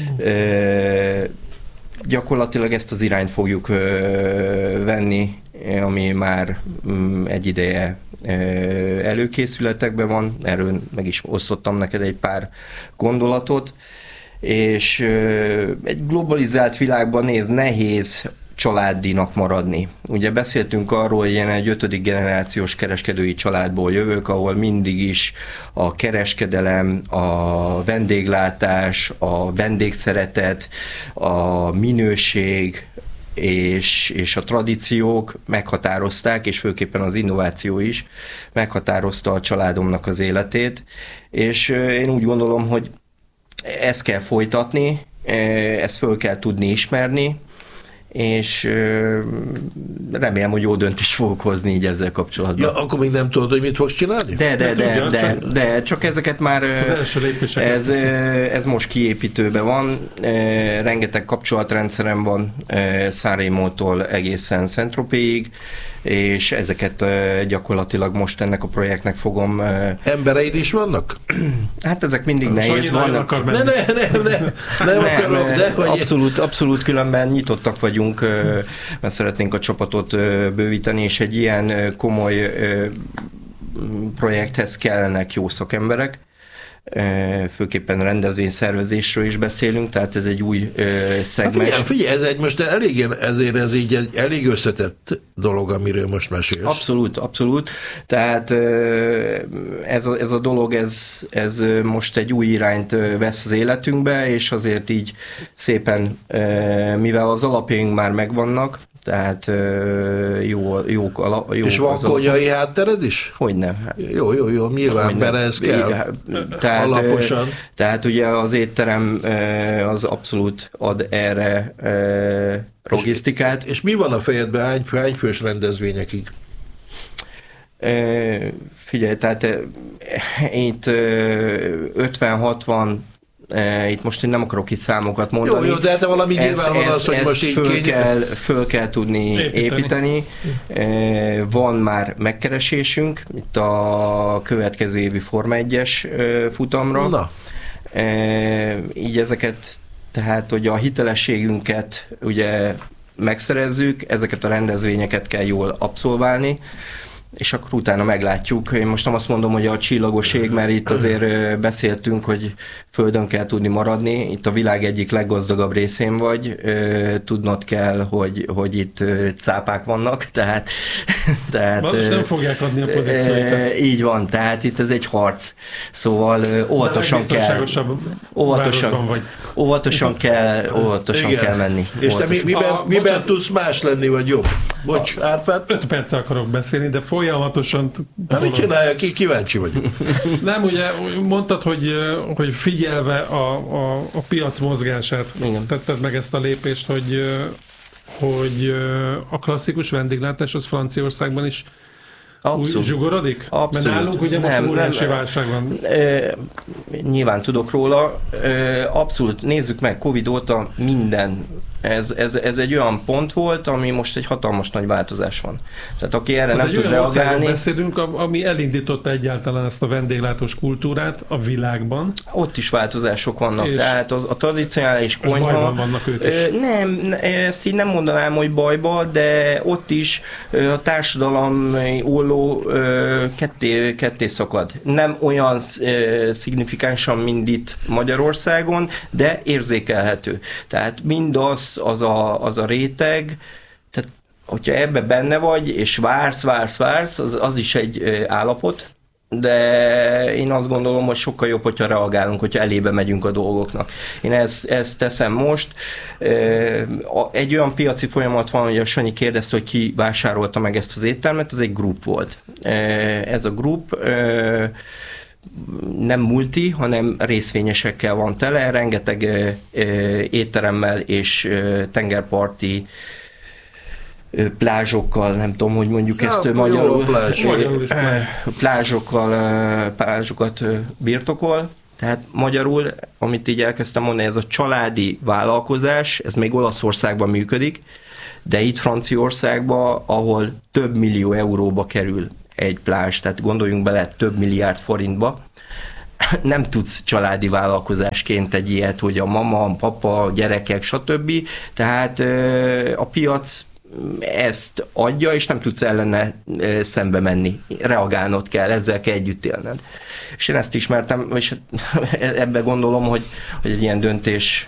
A: Gyakorlatilag ezt az irányt fogjuk venni, ami már egy ideje előkészületekben van, erről meg is osztottam neked egy pár gondolatot, és egy globalizált világban nehéz családinak maradni. Ugye beszéltünk arról, hogy én egy 5. generációs kereskedői családból jövök, ahol mindig is a kereskedelem, a vendéglátás, a vendégszeretet, a minőség és a tradíciók meghatározták, és főképpen az innováció is meghatározta a családomnak az életét, és én úgy gondolom, hogy ezt kell folytatni, ezt föl kell tudni ismerni, és remélem, hogy jó döntést fogok hozni így ezzel kapcsolatban.
B: Ja, akkor még nem tudod, hogy mit fogsz csinálni?
A: De csak ezeket már ez most kiépítőben van, rengeteg kapcsolatrendszerem van Sanremótól egészen Saint-Tropéig, és ezeket gyakorlatilag most ennek a projektnek fogom...
B: Embereid is vannak?
A: Hát ezek mindig nehéz vannak.
B: Nem akarok, de...
A: Abszolút különben nyitottak vagyunk, mert szeretnénk a csapatot bővíteni, és egy ilyen komoly projekthez kellenek jó szakemberek. Főképpen rendezvényszervezésről is beszélünk, tehát ez egy új szegmens.
B: Figyelj, ez így egy elég összetett dolog, amiről most mesélsz.
A: Abszolút. Tehát ez a dolog, ez most egy új irányt vesz az életünkbe, és azért így szépen, mivel az alapjaink már megvannak, tehát jó
B: és van konyhai háttered is?
A: Hogyne.
B: Jó, nyilván, mert ez kell. Alaposan.
A: Tehát ugye az étterem az abszolút ad erre logisztikát.
B: És mi van a fejedben, hány fős rendezvényekig?
A: Figyelj, tehát itt 50-60, itt most én nem akarok itt számokat mondani.
B: Jó, de valami nyilván van az, hogy most így
A: föl kell tudni építeni. Van már megkeresésünk itt a következő évi Forma 1-es futamra.
B: Na.
A: Így ezeket, tehát hogy a hitelességünket ugye megszerezzük, ezeket a rendezvényeket kell jól abszolválni, és akkor utána meglátjuk. Én most nem azt mondom, hogy a csillagos ég, mert itt azért beszéltünk, hogy földön kell tudni maradni. Itt a világ egyik leggazdagabb részén vagy. Tudnod kell, hogy itt cápák vannak, tehát
C: most nem fogják adni a pozícióikat.
A: Így van, tehát itt ez egy harc. Szóval óvatosan kell menni.
B: És te miben tudsz más lenni, vagy jobb? Bocs, Árpád?
C: 5 perccel akarok beszélni, de folyamatosan...
B: Mit csinálja? Kíváncsi vagyok.
C: Nem, ugye mondtad, hogy figyelve a piac mozgását tetted meg ezt a lépést, hogy a klasszikus vendéglátás az Franciaországban is úgy zsugorodik?
A: Abszolút.
C: Mert nálunk ugye most óriási válság van.
A: Nyilván tudok róla. Abszolút. Nézzük meg, Covid óta minden. Ez egy olyan pont volt, ami most egy hatalmas nagy változás van. Tehát aki erre nem tud reagálni...
C: beszélünk, ami elindította egyáltalán ezt a vendéglátós kultúrát a világban.
A: Ott is változások vannak, tehát a tradicionális konyha...
C: bajban vannak ők is.
A: Nem, ezt így nem mondanám, hogy bajba, de ott is a társadalmi olló ketté szakad. Nem olyan szignifikánsan, mint itt Magyarországon, de érzékelhető. Tehát mindaz az a réteg, hogyha ebbe benne vagy, és vársz, az is egy állapot, de én azt gondolom, hogy sokkal jobb, hogyha reagálunk, hogyha elébe megyünk a dolgoknak. Én ezt teszem most. Egy olyan piaci folyamat van, hogy a Sanyi kérdezte, hogy ki vásárolta meg ezt az éttermet, ez egy grup volt. Ez a grup nem multi, hanem részvényesekkel van tele, rengeteg étteremmel és tengerparti plázsokkal, nem tudom, hogy mondjuk ezt magyarul, plázsokat birtokol. Tehát magyarul, amit így elkezdtem mondani, ez a családi vállalkozás, ez még Olaszországban működik, de itt Franciaországban, ahol több millió euróba kerül egy plázs, tehát gondoljunk bele több milliárd forintba, nem tudsz családi vállalkozásként egy ilyet, hogy a mama, a papa, a gyerekek, stb. Tehát a piac ezt adja, és nem tudsz ellene szembe menni. Reagálnod kell, ezzel kell együtt élned. És én ezt ismertem, és ebbe gondolom, hogy egy ilyen döntés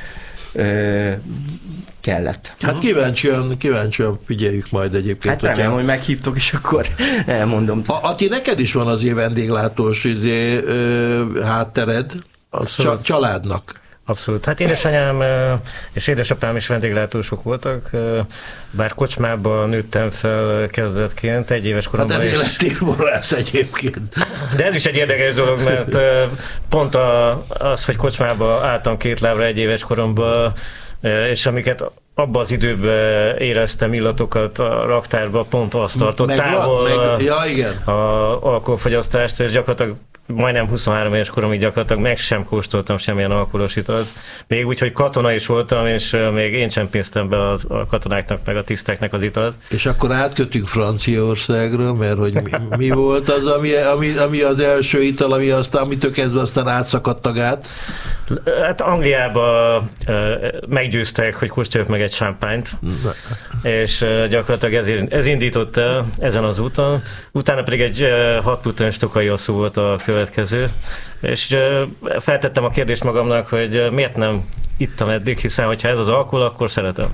A: kellett.
B: Hát kíváncsian figyeljük majd egyébként.
A: Hát remélem, hogy meghívtok, és akkor elmondom.
B: Ati, neked is van azért vendéglátós háttered a családnak.
D: Abszolút. Hát édesanyám és édesapám is vendéglátósok voltak, bár kocsmában nőttem fel kezdetként, 1 éves koromban.
B: Hát ez élettérborász egyébként.
D: De ez is egy érdekes dolog, mert pont az, hogy kocsmába álltam 2 lábra 1 éves koromban, és amiket abban az időben éreztem illatokat a raktárba, pont azt tartott távol a alkoholfogyasztást, és gyakorlatilag majdnem 23 éves koromig gyakorlatilag meg sem kóstoltam semmilyen alkoholos italt. Még úgy, hogy katona is voltam, és még én csempésztem be a katonáknak, meg a tiszteknek az italt.
B: És akkor átkötünk Franciaországra, mert hogy mi volt az, ami az első ital, amitől kezdve aztán átszakadt a gát?
D: Hát Angliában meggyőztek, hogy kóstoljak meg egy champányt, és gyakorlatilag ez indított el ezen az úton. Utána pedig egy 6 puttonyos tokai asszú volt a következő, és feltettem a kérdést magamnak, hogy miért nem ittam eddig, hiszen hogyha ez az alkohol, akkor szeretem.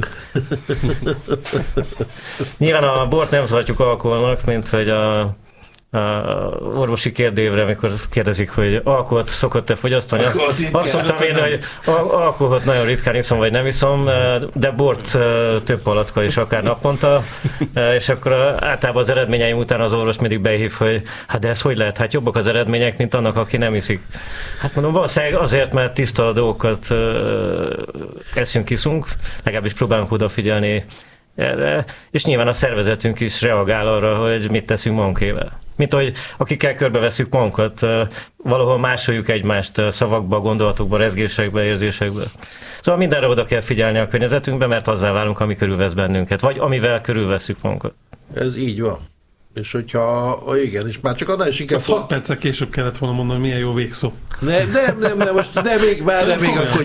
D: Nyilván a bort nem tartjuk alkoholnak, mint hogy a orvosi kérdévre, amikor kérdezik, hogy alkoholt szokott-e fogyasztani. Azt szoktam érni, hogy alkoholt nagyon ritkán iszom, vagy nem iszom, de bort több palackkal is akár naponta, és akkor általában az eredményeim után az orvos mindig behív, hogy hát de ez hogy lehet? Hát jobbak az eredmények, mint annak, aki nem iszik. Hát mondom, valószínűleg azért, mert tiszta dolgokat eszünk, iszunk, legalábbis próbálunk odafigyelni erre, és nyilván a szervezetünk is reagál arra, hogy mit teszünk magunkével. Mint hogy akikkel körbeveszünk magunkat, valahol másoljuk egymást szavakba, gondolatokba, rezgésekbe, érzésekbe. Szóval mindenre oda kell figyelni a környezetünkbe, mert azzá válunk, ami körülvesz bennünket, vagy amivel körülveszünk magunkat.
B: Ez így van. És hogyha, igen, és már csak annál is inkább...
C: Az 6 perccel később kellett volna mondani, hogy milyen jó végszó.
B: Nem, most még akkor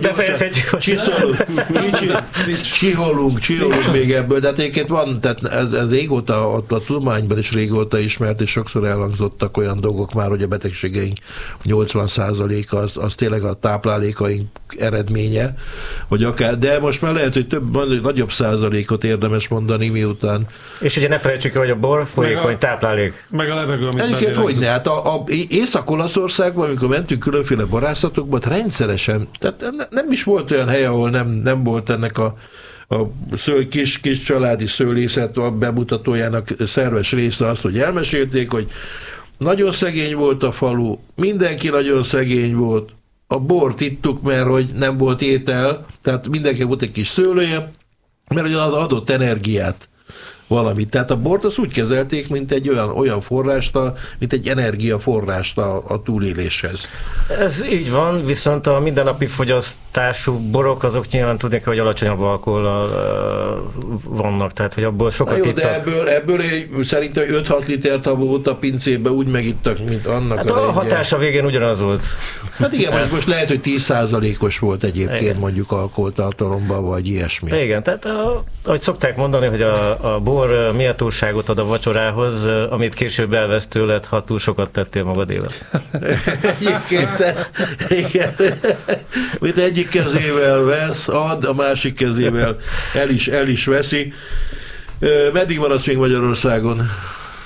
B: csiholunk még ebből, de egyébként van, tehát ez régóta, a tudományban is régóta ismert, és sokszor elhangzottak olyan dolgok már, hogy a betegségeink 80%-a az tényleg a táplálékaink eredménye, vagy akár, de most már lehet, hogy nagyobb százalékot érdemes mondani, miután...
D: És ugye ne felejtsük el, hogy a bor folyékony táplálék.
C: Meg a levegő, amit
B: egyébként hogyne, hát Észak-Olaszországban, amikor mentünk különféle borászatokba, rendszeresen, tehát nem is volt olyan hely, ahol nem volt ennek a kis családi szőlészet bemutatójának szerves része azt, hogy elmesélték, hogy nagyon szegény volt a falu, mindenki nagyon szegény volt, a bort ittuk, mert hogy nem volt étel, tehát mindenki volt egy kis szőlője, mert adott energiát valamit. Tehát a bort azt úgy kezelték, mint egy olyan forrást, mint egy energiaforrást a túléléshez.
D: Ez így van, viszont a mindennapi fogyasztású borok azok nyilván tudnék, hogy alacsonyabb alkohollal vannak, tehát hogy abból sokat ittak.
B: De ebből szerintem 5-6 litert volt a pincébe úgy megittak, mint annak
D: hát a hatása végén ugyanaz volt.
B: Hát igen, most lehet, hogy 10%-os volt egyébként igen. Mondjuk alkoholtartalomban, vagy ilyesmi.
D: Igen, tehát ahogy szokták mondani, hogy a bor méltóságot ad a vacsorához, amit később elvesz tőled, ha túl sokat tettél magadével.
B: Egyébként, igen. Mint egyik kezével vesz, ad, a másik kezével el is veszi. Meddig maradsz még Magyarországon?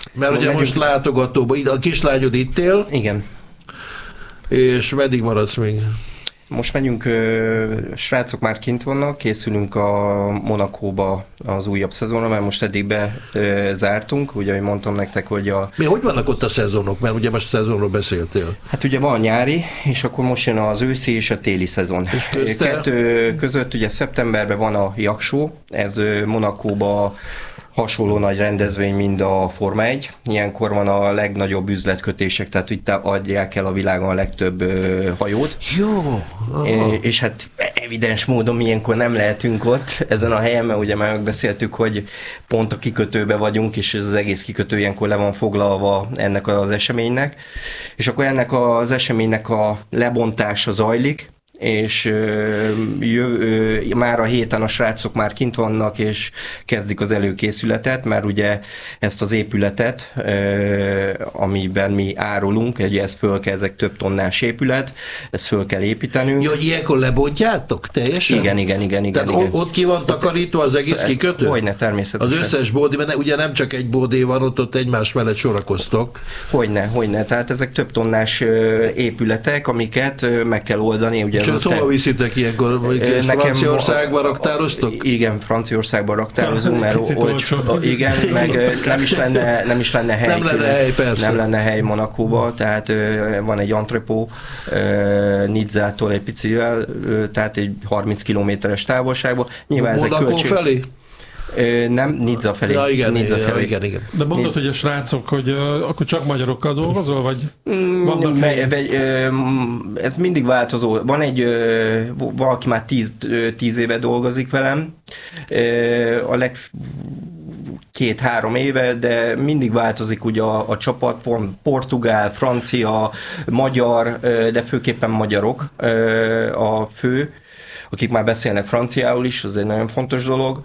B: Mert ugye most látogatóban, a kislányod itt él.
A: Igen.
B: És meddig maradsz még?
A: Most megyünk, srácok már kint vannak, készülünk a Monacóba az újabb szezonra, mert most eddig zártunk, ugye, hogy mondtam nektek, hogy
B: hogy vannak ott a szezonok? Mert ugye most szezonról beszéltél.
A: Hát ugye van nyári, és akkor most jön az őszi és a téli szezon. És kettő között ugye szeptemberben van a Yakshow, ez Monacóba hasonló nagy rendezvény, mint a Forma 1. Ilyenkor van a legnagyobb üzletkötések, tehát itt adják el a világon a legtöbb hajót.
B: Jó.
A: És hát evidens módon ilyenkor nem lehetünk ott ezen a helyen, mert ugye már megbeszéltük, hogy pont a kikötőbe vagyunk, és ez az egész kikötő ilyenkor le van foglalva ennek az eseménynek. És akkor ennek az eseménynek a lebontása zajlik, és már a héten a srácok már kint vannak, és kezdik az előkészületet, mert ugye ezt az épületet, amiben mi árulunk, ugye ez ezek több tonnás épület, ezt föl kell építenünk.
B: Jó, hogy ilyenkor lebontjátok teljesen?
A: Igen.
B: Ott ki van takarítva az egész kikötő?
A: Hogyne, természetesen.
B: Az összes bódé, mert ugye nem csak egy bódé van, ott egymás mellett sorakoztok.
A: Hogyne, tehát ezek több tonnás épületek, amiket meg kell oldani. Ugye
B: és hova viszitek ilyenkor? Franciaországban raktároztok?
A: Igen, Franciaországban raktározunk, mert igen, meg nem is lenne hely. Nem lenne hely Monacóba, tehát van egy entrepó Nizzától egy picivel, tehát egy 30 kilométeres távolságban. Nyilván ezek
B: felé?
A: Nem, Nizza felé.
B: Ja, igen.
C: De mondod, hogy a srácok, hogy akkor csak magyarokkal dolgozol, vagy vannak
A: ez mindig változó. Van valaki már 10 éve dolgozik velem, a 2-3 éve, de mindig változik ugye a csapat, van portugál, francia, magyar, de főképpen magyarok a fő, akik már beszélnek franciául is, az egy nagyon fontos dolog.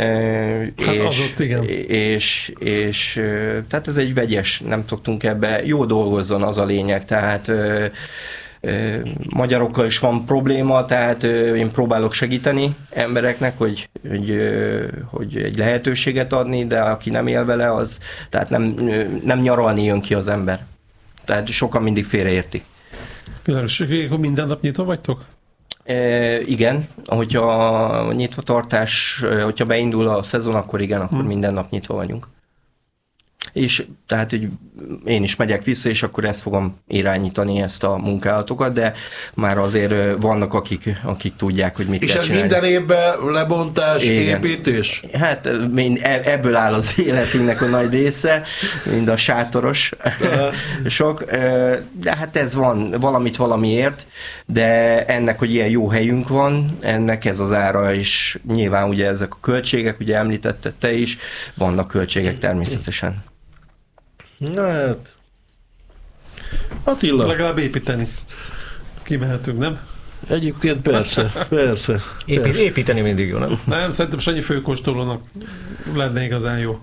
A: És tehát ez egy vegyes, nem szoktunk ebbe, jó dolgozzon, az a lényeg, tehát magyarokkal is van probléma, tehát én próbálok segíteni embereknek, hogy egy lehetőséget adni, de aki nem él vele, az tehát nem nyaralni jön ki az ember. Tehát sokan mindig félreértik.
C: Világos, akkor minden nap nyitva vagytok?
A: Igen, hogyha nyitvatartás, hogyha beindul a szezon, akkor igen, akkor minden nap nyitva vagyunk. És tehát, hogy én is megyek vissza, és akkor ezt fogom irányítani, ezt a munkálatokat, de már azért vannak, akik tudják, hogy mit kell csinálni.
B: És minden évben lebontás, igen. Építés?
A: Hát ebből áll az életünknek a nagy része, mind a sátoros sok, de hát ez van valamiért, de ennek, hogy ilyen jó helyünk van, ennek ez az ára is, nyilván ugye ezek a költségek, ugye említetted te is, vannak költségek természetesen.
B: Na hát... Attila.
C: Legalább építeni. Kimehetünk, nem?
B: Egyébként persze.
D: Építeni mindig jó, nem?
C: Nem, szerintem Sanyi főkóstolónak lenne igazán jó.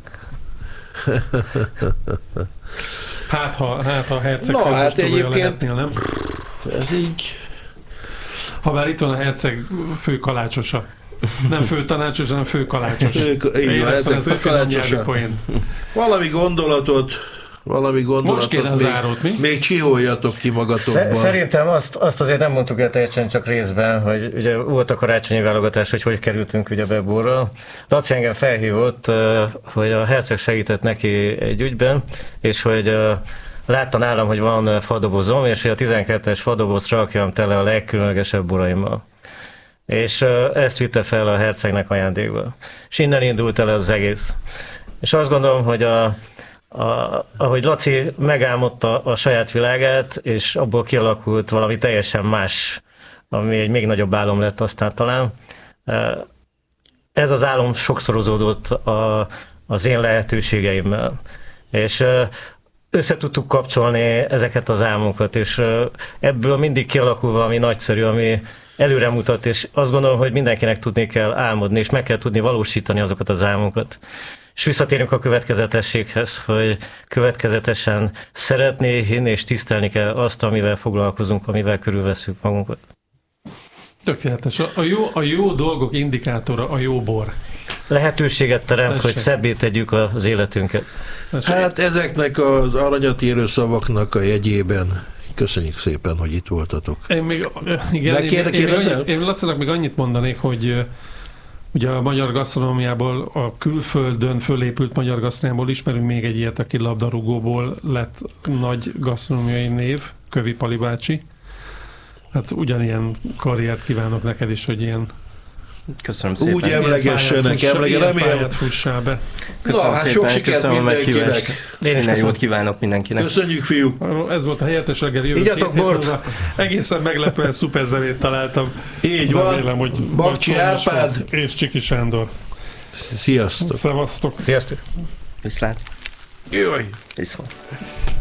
C: Hát ha a herceg főkóstolója lehetnél, nem?
B: Ez így...
C: Ha már itt van a herceg főkalácsosa. Nem főtanácsos, hanem főkalácsos.
B: Éreztem ezt a finom nyelvű poént. Valami gondolatot
C: most kéne az árót, mi?
B: Még csiholjatok ki magatokban.
D: Szerintem azt azért nem mondtuk el teljesen, csak részben, hogy ugye volt a karácsonyi válogatás, hogy kerültünk ugye Beborra. Laci engem felhívott, hogy a herceg segített neki egy ügyben, és hogy látta nálam, hogy van fadobozom, és hogy a 12-es fadobozt rakjam tele a legkülönlegesebb boraimmal. És ezt vitte fel a hercegnek ajándékba. És innen indult el az egész. És azt gondolom, hogy ahogy Laci megálmodta a saját világát, és abból kialakult valami teljesen más, ami egy még nagyobb álom lett aztán talán. Ez az álom sokszorozódott az én lehetőségeimmel. És össze tudtuk kapcsolni ezeket az álmokat, és ebből mindig kialakul valami nagyszerű, ami előre mutat, és azt gondolom, hogy mindenkinek tudni kell álmodni, és meg kell tudni valósítani azokat az álmokat. És visszatérünk a következetességhez, hogy következetesen szeretni, hinni és tisztelni kell azt, amivel foglalkozunk, amivel körülvesszük magunkat.
C: Tökéletes. A jó dolgok indikátora a jó bor.
D: lehetőséget teremt, hogy szebbé tegyük az életünket.
B: Hát ezeknek az aranyat érő szavaknak a jegyében köszönjük szépen, hogy itt voltatok.
C: Én Lacinak még annyit mondanék, hogy ugye a magyar gasztronómiából, a külföldön fölépült magyar gasztronómiából ismerünk még egy ilyet, aki labdarúgóból lett nagy gasztronómiai név, Kövi Pali bácsi. Hát ugyanilyen karriert kívánok neked is, hogy ilyen
A: köszönöm szépen.
B: Úgy emlegessenek, remélem.
C: Fussál be.
A: Köszönöm szépen,
B: sok sikert mindenkinek.
A: Minden jót kívánok mindenkinek.
B: Köszönjük, fiúk.
C: Ez volt a helyettes reggeli, jövő
D: Igyatok bort.
C: Egészen meglepően szuper zenét találtam.
B: Így van.
C: Remélem, hogy
B: Bakcsi Árpád
C: és Csiki Sándor.
B: Sziasztok.
C: Szevasztok.
D: Sziasztok.
A: Viszlát.
B: Jaj.
A: Viszont.